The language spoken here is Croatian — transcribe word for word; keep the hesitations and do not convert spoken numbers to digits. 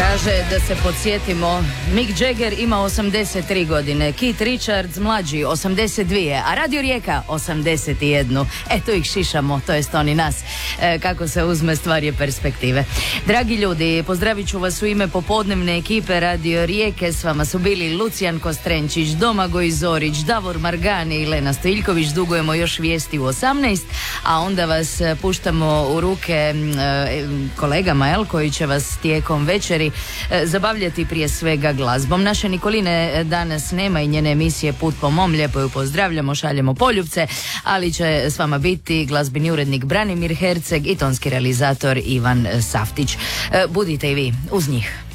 Kaže da se podsjetimo, Mick Jagger ima osamdeset tri godine, Keith Richards mlađi osamdeset dvije, a Radio Rijeka osamdeset jedan. Eto ih šišamo, to jest oni nas. E, kako se uzme, stvar je perspektive. Dragi ljudi, pozdravit ću vas u ime popodnevne ekipe Radio Rijeke. S vama su bili Lucijan Kostrenčić, Domagoj Zorić, Davor Margani i Lena Stojiljković. Dugujemo još vijesti u osamnaest, a onda vas puštamo u ruke e, kolegama, jel, koji će vas tijekom večeri zabavljati prije svega glazbom. Naše Nikoline danas nema i njene emisije Put po mom, lijepo ju pozdravljamo, šaljemo poljupce, ali će s vama biti glazbeni urednik Branimir Herceg i tonski realizator Ivan Saftić. Budite i vi uz njih.